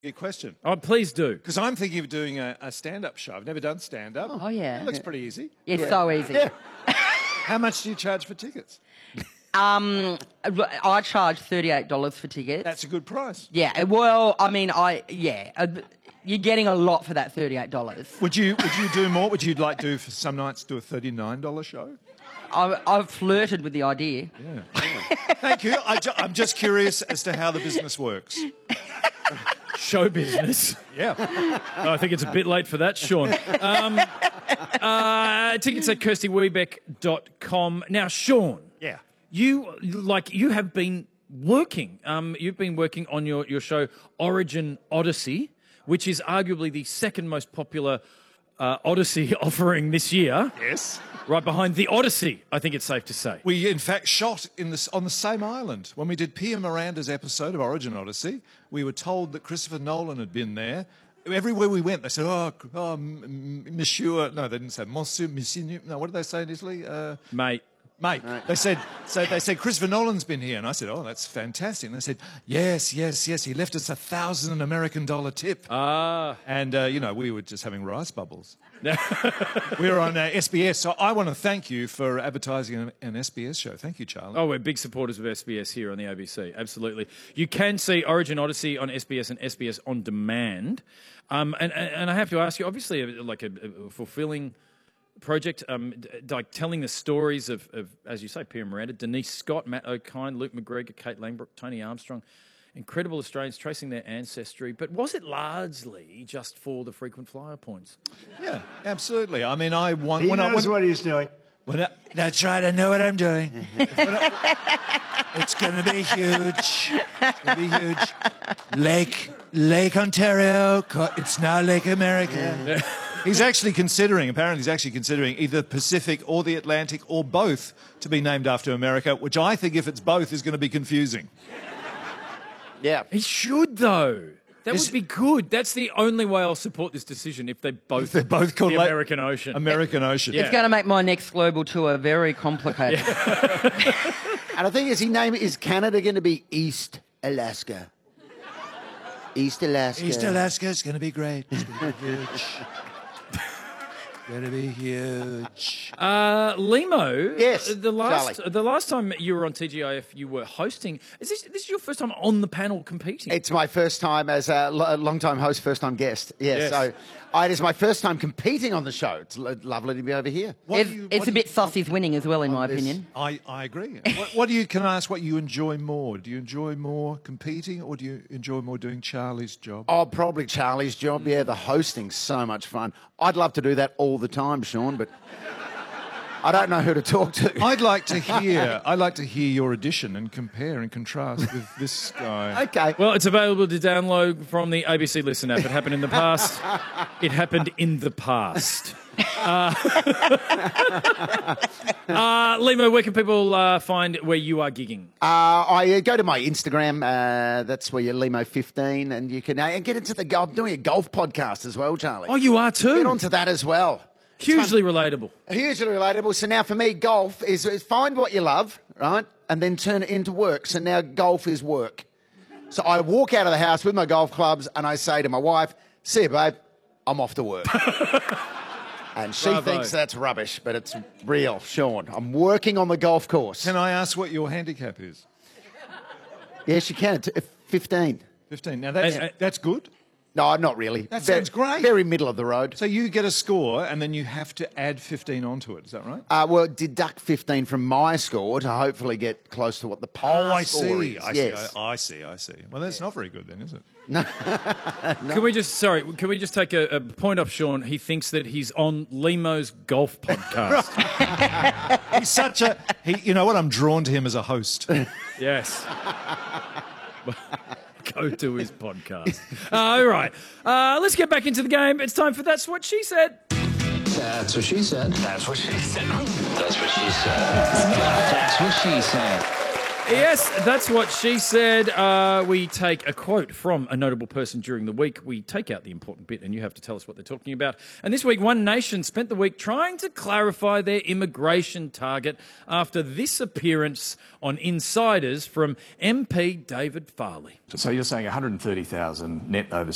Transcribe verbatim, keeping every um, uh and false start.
Good question. Oh, please do. Because I'm thinking of doing a, a stand-up show. I've never done stand-up. Oh, yeah. It looks pretty easy. It's so easy. Yeah. How much do you charge for tickets? Um, I charge thirty-eight dollars for tickets. That's a good price. Yeah, well, I mean, I yeah, uh, you're getting a lot for that thirty-eight dollars. Would you Would you do more? Would you like do for some nights do a thirty-nine dollars show? I, I've flirted with the idea. Yeah. Thank you. I ju- I'm just curious as to how the business works. Show business. Yeah. Oh, I think it's a bit late for that, Sean. Um, uh, tickets at kirsty weebeck dot com. Now, Sean. Yeah. You like you have been working. Um, you've been working on your, your show Origin Odyssey, which is arguably the second most popular uh, Odyssey offering this year. Yes. Right behind the Odyssey, I think it's safe to say. We, in fact, shot in this, on the same island. When we did Pia Miranda's episode of Origin Odyssey, we were told that Christopher Nolan had been there. Everywhere we went, they said, oh, oh m- m- monsieur... No, they didn't say monsieur, monsieur... No, what did they say in Italy? Uh, Mate. Mate, they said, so they said, Christopher Nolan's been here. And I said, oh, that's fantastic. And they said, yes, yes, yes, he left us a thousand American dollar tip. Ah. And, uh, you know, we were just having rice bubbles. We were on uh, S B S. So I want to thank you for advertising an, an S B S show. Thank you, Charlie. Oh, we're big supporters of S B S here on the A B C. Absolutely. You can see Origin Odyssey on S B S and S B S On Demand. Um, and, and I have to ask you, obviously, like a, a fulfilling... project, um, d- like telling the stories of, of, as you say, Pia Miranda, Denise Scott, Matt O'Kine, Luke McGregor, Kate Langbrook, Tony Armstrong, incredible Australians tracing their ancestry. But was it largely just for the frequent flyer points? Yeah, absolutely. I mean, I want... He when knows I, when, what he's doing. when I, that's right, I know what I'm doing. I, it's going to be huge. It's going to be huge. Lake, Lake Ontario, it's now Lake America. Yeah. He's actually considering, apparently he's actually considering either Pacific or the Atlantic or both to be named after America, which I think if it's both is going to be confusing. Yeah. He should, though. That Is- would be good. That's the only way I'll support this decision if they both, If they're both called the Lake- American Ocean. American Ocean. Yeah. It's going to make my next global tour very complicated. And I think is he name is Canada going to be East Alaska? East Alaska. East Alaska is going to be great. It's going to be huge. Going to be huge. Uh, Limo. Yes, uh, The last, Charlie. the last time you were on T G I F, you were hosting. Is this this is your first time on the panel competing? It's my first time as a lo- long-time host, first-time guest. Yeah, Yes. so I, it is my first time competing on the show. It's lo- lovely to be over here. What it's do you- it's what a do bit you- Saucy's winning as well, in my this- opinion. I, I agree. What, what do you, can I ask what you enjoy more? Do you enjoy more competing or do you enjoy more doing Charlie's job? Oh, probably Charlie's job. Yeah, the hosting's so much fun. I'd love to do that all the time, Sean, but I don't know who to talk to. I'd like to hear, I'd like to hear your audition and compare and contrast with this guy. Okay. Well, it's available to download from the A B C Listen app. It happened in the past. It happened in the past. Uh, uh, Limo, where can people uh, find where you are gigging? Uh, I uh, go to my Instagram. Uh, that's where you're Limo fifteen, and you can uh, and get into the golf. I'm doing a golf podcast as well, Charlie. Oh, you are too? Get onto that as well. Hugely relatable. Hugely relatable. So now for me, golf is, is find what you love, right, and then turn it into work. So now golf is work. So I walk out of the house with my golf clubs, and I say to my wife, "See you, babe. I'm off to work." And she Bravo. thinks that's rubbish, but it's real, Sean. I'm working on the golf course. Can I ask what your handicap is? Yes, you can. It's uh, fifteen. fifteen. Now, that's, And- and- that's good. No, not really. That Ve- sounds great. Very middle of the road. So you get a score and then you have to add fifteen onto it. Is that right? Uh, well, deduct fifteen from my score to hopefully get close to what the par score is. I yes. see. I, I see. I see. Well, that's not very good then, is it? Can we just, sorry, can we just take a, a point off Sean? He thinks that he's on Limo's golf podcast. He's such a... He, you know what? I'm drawn to him as a host. Yes. Go to his podcast. Uh, all right. Uh, let's get back into the game. It's time for That's What She Said. That's what she said. That's what she said. That's what she said. That's what she said. Yes, that's what she said. Uh, we take a quote from a notable person during the week. We take out the important bit and you have to tell us what they're talking about. And this week, One Nation spent the week trying to clarify their immigration target after this appearance on Insiders from M P David Farley. So you're saying one hundred thirty thousand net overseas